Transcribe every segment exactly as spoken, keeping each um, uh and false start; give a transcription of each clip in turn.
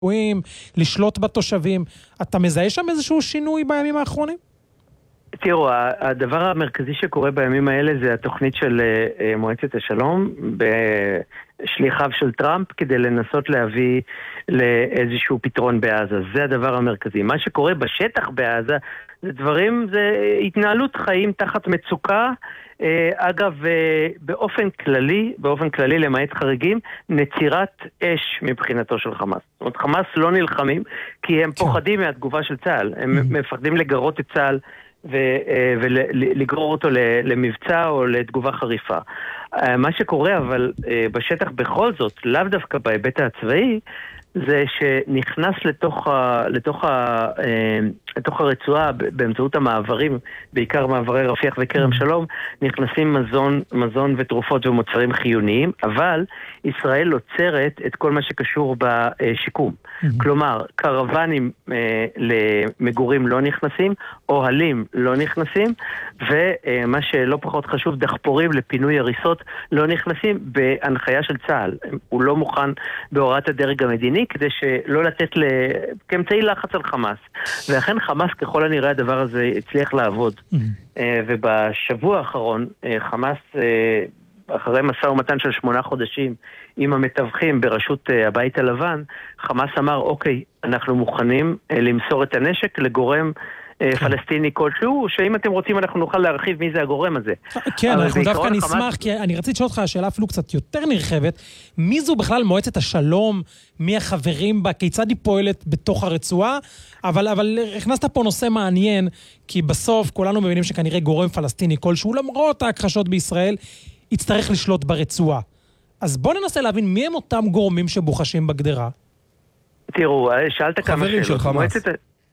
לשלוט בתושבים. אתה מזהה שם איזשהו שינוי בימים האחרונים? תראו, הדבר המרכזי שקורה בימים האלה זה התוכנית של מועצת השלום בשליחיו של טראמפ כדי לנסות להביא לאיזשהו פתרון בעזה. זה הדבר המרכזי. מה שקורה בשטח בעזה זה דברים, זה התנהלות חיים תחת מצוקה. אגב, באופן כללי, באופן כללי למעט חריגים, נצירת אש מבחינתו של חמאס. זאת אומרת, חמאס לא נלחמים כי הם פוחדים מהתגובה של צה"ל. הם מפחדים לגרות את צה"ל ולגרור אותו למבצע או לתגובה חריפה. מה שקורה אבל בשטח בכל זאת, לאו דווקא בהיבט הצבאי, זה שנכנס לתוך, ה, לתוך, ה, לתוך הרצועה באמצעות המעברים, בעיקר מעברי רפיח וכרם שלום, נכנסים מזון, מזון ותרופות ומוצרים חיוניים, אבל ישראל עוצרת את כל מה שקשור בשיקום. כלומר, קרוונים למגורים לא נכנסים, אוהלים לא נכנסים, ומה שלא פחות חשוב, דחפורים לפינוי הריסות לא נכנסים בהנחיה של צה"ל. הוא לא מוכן בהוראת הדרג המדיני, כדי שלא לתת ל... כאמצעי לחץ על חמאס. ואכן חמאס ככל הנראה הדבר הזה הצליח לעבוד. ובשבוע האחרון חמאס, אחרי משא ומתן של שמונה חודשים עם המתווכים בראשות הבית הלבן, חמאס אמר, אוקיי, אנחנו מוכנים למסור את הנשק לגורם פלסטיני כלשהו, שאם אתם רוצים אנחנו נוכל להרחיב מי זה הגורם הזה. כן, אנחנו דווקא נשמח, כי אני רציתי לשאול אותך השאלה אפילו קצת יותר נרחבת, מי זו בכלל מועצת השלום, מי החברים בה, כיצד היא פועלת בתוך הרצועה, אבל, אבל הכנסת פה נושא מעניין, כי בסוף כולנו מבינים שכנראה גורם פלסטיני כלשהו, למרות ההכחשות בישראל, יצטרך לשלוט ברצועה. אז בוא ננסה להבין מי הם אותם גורמים שבוחשים בגדרה. תראו, שאלת כמה שאלות. מועצת...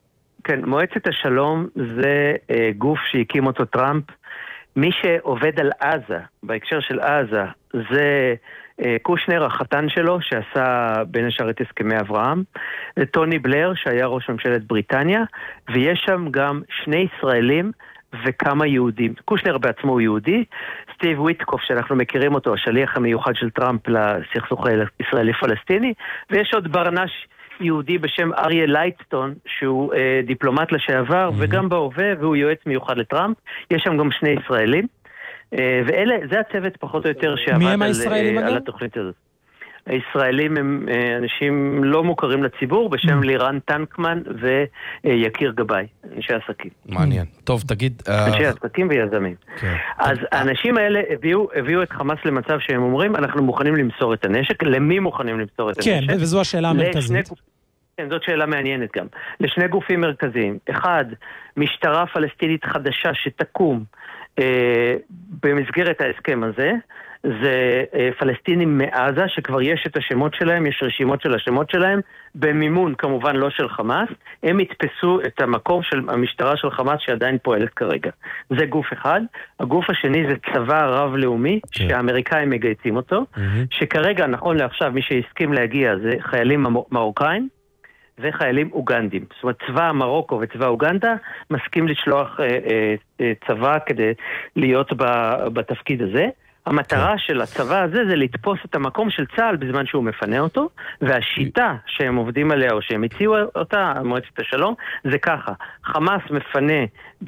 כן, מועצת השלום זה אה, גוף שהקים אותו טראמפ. מי שעובד על עזה, בהקשר של עזה, זה אה, קושנר, החתן שלו, שעשה בין השאר את הסכמי אברהם, טוני בלר, שהיה ראש ממשלת בריטניה, ויש שם גם שני ישראלים וכמה יהודים. קושנר בעצמו הוא יהודי, סטיב וויטקוף, שאנחנו מכירים אותו, השליח המיוחד של טראמפ לסכסוך הישראלי-פלסטיני, ויש עוד ברנש יהודי בשם אריה לייטסטון, שהוא אה, דיפלומט לשעבר, mm-hmm. וגם בהווה, והוא יועץ מיוחד לטראמפ. יש שם גם שני ישראלים, אה, ואלה, זה הצוות פחות או יותר שעבד על, אה, על התוכנית הזאת. הישראלים הם אה, אנשים לא מוכרים לציבור, בשם mm-hmm. לירן טנקמן ויקיר גבאי, אנשי עסקים. מעניין. טוב, תגיד... אנשי uh... עסקים ויזמים. Okay. אז האנשים האלה הביאו, הביאו את חמאס למצב שהם אומרים, אנחנו מוכנים למסור את הנשק. למי מוכנים למסור את הנשק? כן, וזו השאלה המרכזית. כן, זאת שאלה מעניינת גם. לשני גופים מרכזיים. אחד, משטרה פלסטינית חדשה שתקום אה, במסגרת ההסכם הזה, זה אה, פלסטינים מעזה, שכבר יש את השמות שלהם, יש רשימות של השמות שלהם, במימון כמובן לא של חמאס, הם יתפסו את המקום של המשטרה של חמאס שעדיין פועלת כרגע. זה גוף אחד. הגוף השני זה צבא רב-לאומי, okay. שהאמריקאים מגייסים אותו, mm-hmm. שכרגע, נכון לעכשיו, מי שהסכים להגיע זה חיילים מרוקאים, וחיילים אוגנדים. זאת אומרת, צבא מרוקו וצבא אוגנדה מסכים לשלוח אה, אה, אה, צבא כדי להיות ב, בתפקיד הזה. המטרה okay. של הצבא הזה זה לתפוס את המקום של צה"ל בזמן שהוא מפנה אותו, והשיטה שהם עובדים עליה או שהם הציעו אותה, מועצת השלום, זה ככה. חמאס מפנה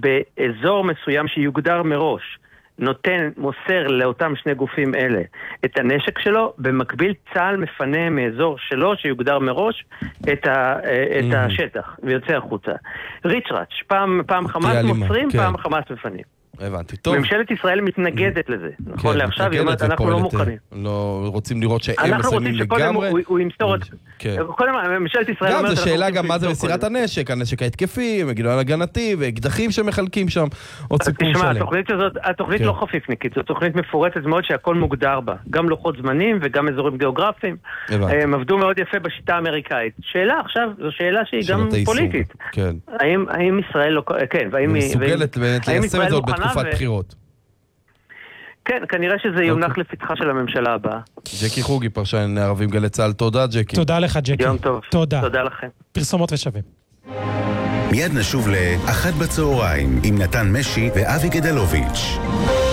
באזור מסוים שיוגדר מראש, נותן, מוסר לאותם שני גופים אלה את הנשק שלו, במקביל צה"ל מפנה מאזור שלו שיוגדר מראש את, ה, את mm-hmm. השטח ויוצא החוצה. ריצ'ראץ', פעם, פעם חמאס מוסרים, כן. פעם חמאס מפנים. הבנתי, טוב. ממשלת ישראל מתנגדת לזה, נכון לעכשיו, היא אומרת, אנחנו לא מוכנים. לא רוצים לראות שהם מסיימים לגמרי. הוא ימסור את... קודם, ממשלת ישראל אומרת... גם זו שאלה גם מה זה מסירת הנשק, הנשק ההתקפי, מגילון הגנתי, ואקדחים שמחלקים שם, עוד סיפור שלם. תשמע, התוכנית הזאת, התוכנית לא חפיפניקית, זו תוכנית מפורטת מאוד שהכל מוגדר בה, גם לוחות זמנים וגם אזורים גיאוגרפיים. הם עבדו מאוד יפה בשיטה האמריקאית. שאלה עכשיו, זו שאלה שהיא גם פוליטית. האם ישראל לא... כן, והאם... מסוגלת ליישם את זה עוד בתקופת בחירות. כן, כנראה שזה יונח לפתחה של הממשלה הבאה. ג'קי חוגי, פרשן ערבים גלי צה"ל. תודה, ג'קי. תודה לך, ג'קי. יום טוב. תודה. תודה לכם. פרסומות ושווים. מיד נשוב לאחת בצהריים עם נתן משי ואבי גדלוביץ'.